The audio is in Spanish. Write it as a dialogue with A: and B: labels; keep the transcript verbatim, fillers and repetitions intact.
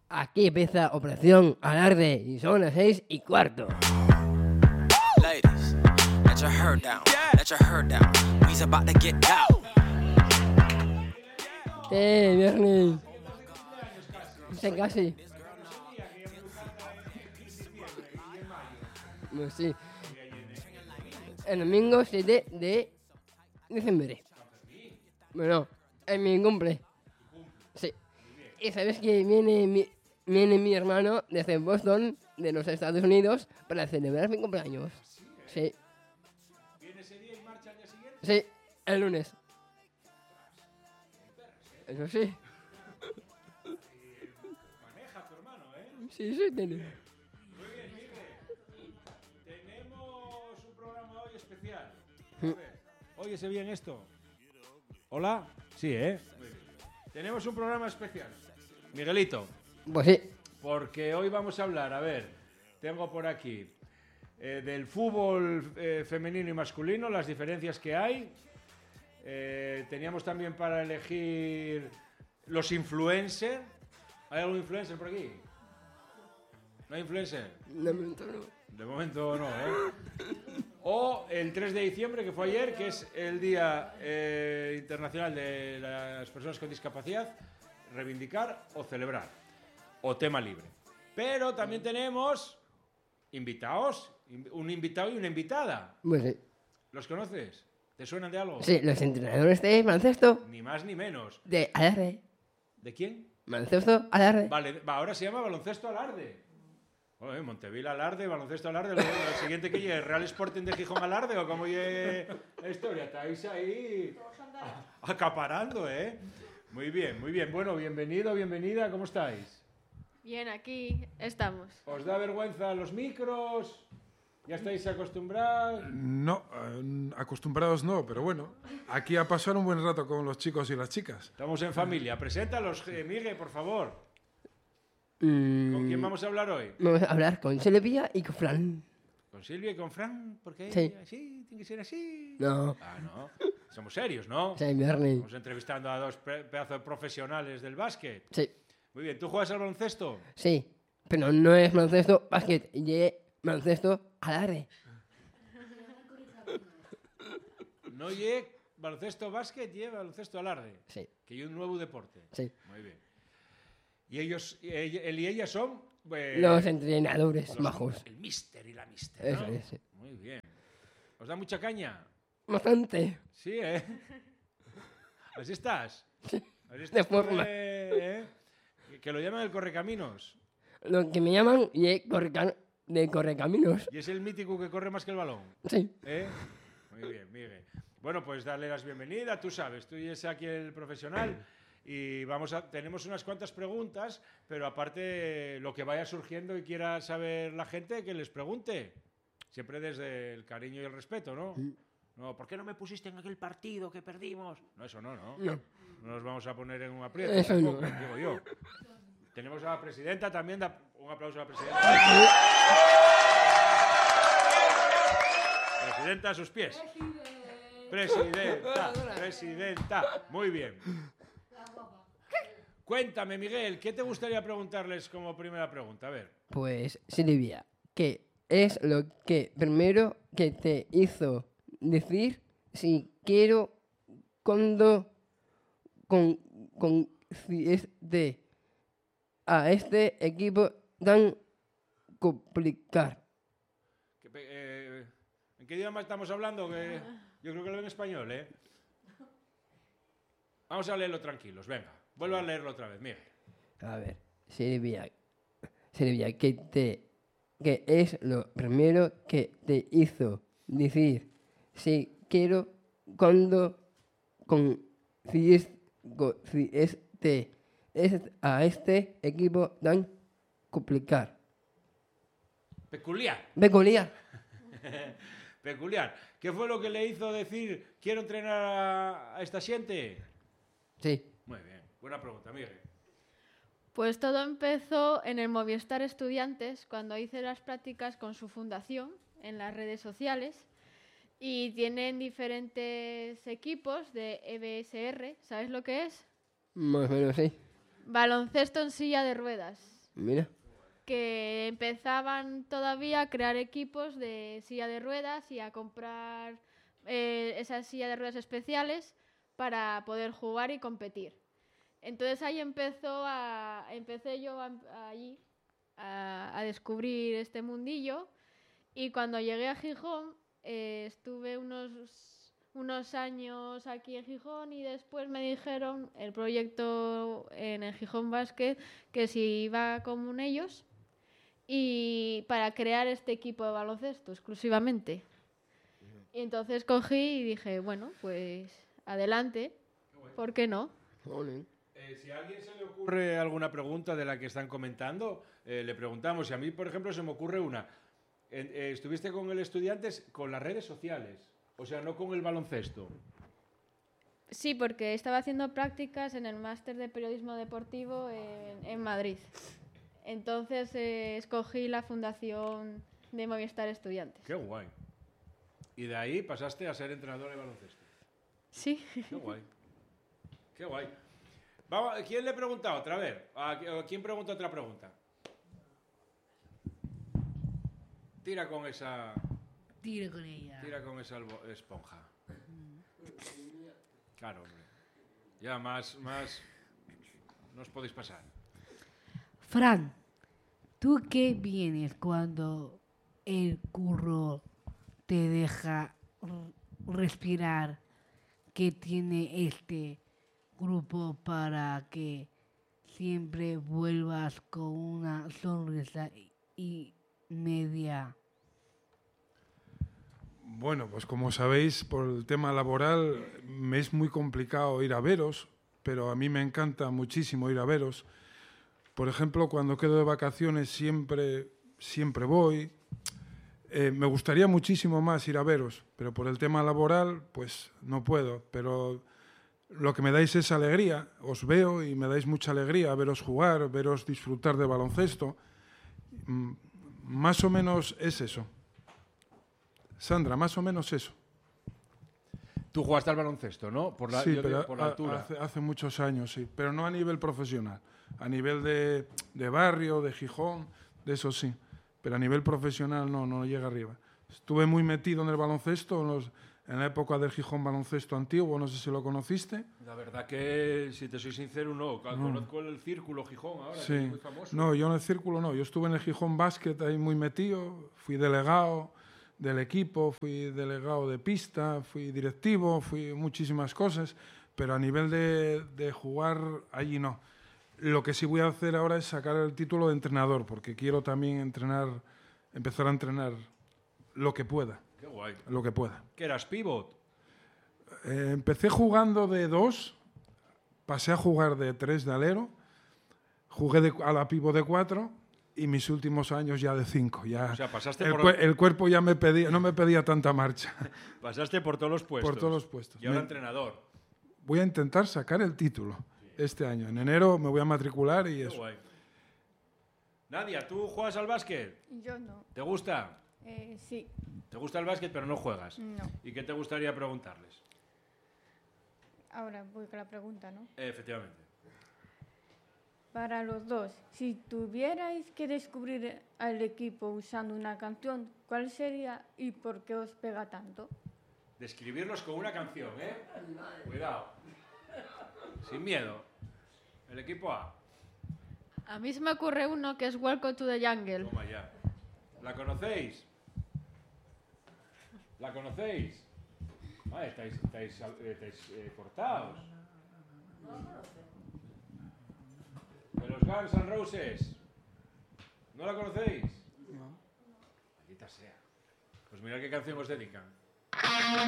A: Aquí empieza Operación Alarde y son las seis y cuarto.
B: Ladies, let your hair down, let your hair down. We's about to get down.
A: ¡Eh, viernes! Sí, casi. Pues sí. El domingo siete de diciembre. Bueno, es mi cumple. Sí. Y sabes que viene mi, viene mi hermano desde Boston, de los Estados Unidos, para celebrar mi cumpleaños. Sí.
C: ¿Viene ese día y marcha al día siguiente?
A: Sí, el lunes. Eso sí.
C: Maneja tu hermano, ¿eh?
A: Sí, sí, tiene.
C: Muy bien, Miguel. Tenemos un programa hoy especial. A ver, ¿óyese bien esto? ¿Hola? Sí, ¿eh? Muy bien. Tenemos un programa especial. Miguelito,
A: Pues sí.
C: porque hoy vamos a hablar, a ver, tengo por aquí, eh, del fútbol eh, femenino y masculino, las diferencias que hay. Eh, teníamos también para elegir los influencers. ¿Hay algún influencer por aquí? ¿No hay influencer?
A: De momento no.
C: De momento no, ¿eh? O el tres de diciembre, que fue ayer, que es el Día eh, Internacional de las Personas con Discapacidad, reivindicar o celebrar, o tema libre. Pero también tenemos invitados, un invitado y una invitada.
A: Pues sí.
C: ¿Los conoces? ¿Te suenan de algo?
A: Sí, los entrenadores de baloncesto
C: Ni más ni menos.
A: de Alarde.
C: ¿De quién?
A: Baloncesto Alarde.
C: Vale, va, ahora se llama Baloncesto Alarde. Oye, Montevil Alarde, Baloncesto Alarde, lo, lo siguiente que llegue, ¿Real Sporting de Gijón Alarde o cómo llegue la historia? Estáis ahí acaparando, ¿eh? Muy bien, muy bien. Bueno, bienvenido, bienvenida, ¿cómo estáis?
D: Bien, aquí estamos.
C: ¿Os da vergüenza los micros? ¿Ya estáis acostumbrados?
E: No, eh, acostumbrados no, pero bueno, aquí a pasar un buen rato con los chicos y las chicas.
C: Estamos en familia. Preséntalos, eh, Miguel, por favor.
A: Mm,
C: ¿Con quién vamos a hablar hoy?
A: Vamos a hablar con Silvia y con Fran.
C: ¿Con Silvia y con Fran? ¿Por qué?
A: Sí.
C: ¿Así? ¿Tiene que ser así?
A: No.
C: Ah, no. Somos serios, ¿no?
A: Sí, viernes.
C: Estamos entrevistando a dos pe- pedazos de profesionales del básquet.
A: Sí.
C: Muy bien, ¿tú juegas al baloncesto?
A: Sí. Pero no es baloncesto, básquet. Y baloncesto Alarde.
C: No lle baloncesto básquet, lle baloncesto alarde.
A: Sí.
C: Que hay un nuevo deporte.
A: Sí.
C: Muy bien. Y ellos, y ella- él y ella son... eh,
A: Los entrenadores
C: los-
A: majos.
C: El mister y la mister,
A: Eso
C: ¿no?
A: es, sí.
C: Muy bien. ¿Os da mucha caña?
A: Bastante.
C: Sí, ¿eh? ¿Así estás? ¿Así
A: de
C: estás,
A: forma.
C: eh, eh? Que- Que lo llaman el correcaminos.
A: Lo que me llaman y correca- de correcaminos.
C: Y es el mítico que corre más que el balón.
A: Sí.
C: ¿Eh? Muy bien, Miguel. Bueno, pues darle las bienvenidas, tú sabes, tú y es aquí el profesional y vamos a, tenemos unas cuantas preguntas, pero aparte lo que vaya surgiendo y quiera saber la gente, que les pregunte. Siempre desde el cariño y el respeto, ¿no? No, ¿por qué no me pusiste en aquel partido que perdimos? No, eso no, ¿no?
A: No.
C: No nos vamos a poner en un aprieto,
A: Eso no.
C: tampoco, digo yo. Tenemos a la presidenta también, da un aplauso a la presidenta. Presidenta a sus pies. Presidenta, presidenta. Muy bien. Cuéntame, Miguel, ¿qué te gustaría preguntarles como primera pregunta? A ver.
A: Pues, Silvia, ¿qué es lo que primero que te hizo decir si quiero cuando con, con si este a este equipo tan complicado?
C: ¿Qué pe- eh, ¿En qué idioma estamos hablando? Que yo creo que lo en español, ¿eh? Vamos a leerlo tranquilos, venga. Vuelvo a leerlo otra vez, Miguel.
A: A ver, Silvia, Silvia, ¿qué te qué es lo primero que te hizo decir si quiero cuando con si es con- si este es a este equipo tan complicado?
C: Peculiar.
A: Peculiar.
C: Peculiar. ¿Qué fue lo que le hizo decir quiero entrenar a, a esta gente?
A: Sí.
C: Muy bien. Buena pregunta, Miguel.
D: Pues todo empezó en el Movistar Estudiantes, cuando hice las prácticas con su fundación en las redes sociales. Y tienen diferentes equipos de E B S R. ¿Sabes lo que es?
A: Más o menos sí.
D: Baloncesto en silla de ruedas.
A: Mira.
D: que empezaban todavía a crear equipos de silla de ruedas y a comprar eh, esas sillas de ruedas especiales para poder jugar y competir. Entonces ahí empezó a, empecé yo a, a allí a, a descubrir este mundillo, y cuando llegué a Gijón eh, estuve unos, unos años aquí en Gijón, y después me dijeron el proyecto en el Gijón Basket que si iba con ellos y para crear este equipo de baloncesto exclusivamente. Y entonces cogí y dije, bueno, pues adelante, ¿por qué no?
A: Jolín.
C: Eh, si a alguien se le ocurre alguna pregunta de la que están comentando, eh, le preguntamos. Y a mí, por ejemplo, se me ocurre una. En, eh, ¿Estuviste con el Estudiantes con las redes sociales? O sea, no con el baloncesto.
D: Sí, porque estaba haciendo prácticas en el máster de periodismo deportivo en, en Madrid. Entonces eh, escogí la fundación de Movistar Estudiantes.
C: Qué guay. Y de ahí pasaste a ser entrenador de baloncesto.
D: Sí.
C: Qué guay. Qué guay. Vamos, ¿quién le pregunta otra vez? ¿A quién pregunta otra pregunta? Tira con esa...
F: Tira con ella.
C: Tira con esa albo- esponja. Claro, hombre. Ya más, más... No os podéis pasar.
F: Fran, ¿tú qué vienes cuando el curro te deja r- respirar? ¿Qué tiene este grupo para que siempre vuelvas con una sonrisa y media?
E: Bueno, pues como sabéis, por el tema laboral me es muy complicado ir a veros, pero a mí me encanta muchísimo ir a veros. Por ejemplo, cuando quedo de vacaciones siempre, siempre voy. Eh, me gustaría muchísimo más ir a veros, pero por el tema laboral, pues no puedo. Pero lo que me dais es alegría. Os veo y me dais mucha alegría veros jugar, veros disfrutar de baloncesto. Mm, más o menos es eso. Sandra, más o menos eso.
C: Tú jugaste al baloncesto, ¿no? Por la,
E: Sí,
C: yo
E: pero
C: digo, por la
E: a-
C: altura.
E: Hace, hace muchos años, sí. Pero no a nivel profesional. A nivel de, de barrio, de Gijón, de eso sí. Pero a nivel profesional no, no llega arriba. Estuve muy metido en el baloncesto en, los, en la época del Gijón baloncesto antiguo, no sé si lo conociste.
C: La verdad que, si te soy sincero, no. Conozco el Círculo Gijón ahora, que
E: Sí.
C: es muy famoso.
E: No, yo en el círculo no. Yo estuve en el Gijón Basket ahí muy metido. Fui delegado del equipo, fui delegado de pista, fui directivo, fui muchísimas cosas. Pero a nivel de, de jugar, allí no. Lo que sí voy a hacer ahora es sacar el título de entrenador, porque quiero también entrenar, empezar a entrenar lo que pueda.
C: Qué guay.
E: Lo que pueda.
C: ¿Qué eras, pivot?
E: Eh, empecé jugando de dos, pasé a jugar de tres de alero, jugué de, a la pivo de cuatro y mis últimos años ya de cinco. Ya
C: O sea, pasaste
E: el,
C: por-
E: cue- el cuerpo ya me pedía, no me pedía tanta marcha.
C: Pasaste por todos los puestos.
E: Por todos los puestos.
C: Y ahora
E: Me-
C: entrenador.
E: Voy a intentar sacar el título este año. En enero me voy a matricular y
C: Qué
E: eso.
C: guay. Nadia, ¿tú juegas al básquet?
G: Yo no.
C: ¿Te gusta?
G: Eh, sí,
C: ¿Te gusta el básquet pero no juegas?
G: no.
C: ¿Y qué te gustaría preguntarles?
G: Ahora voy con la pregunta, ¿no?
C: Eh, efectivamente.
G: Para los dos, si tuvierais que descubrir al equipo usando una canción, ¿cuál sería y por qué os pega tanto?
C: Describirlos con una canción, ¿eh? Cuidado. Sin miedo. El equipo A.
D: A mí se me ocurre uno que es Welcome to the Jungle.
C: Toma ya. ¿La conocéis? ¿La conocéis? Ah, estáis, estáis, eh, estáis eh, cortados. De los Guns N' Roses. ¿No la conocéis? No. Maldita sea. Pues mirad qué canción os dedican.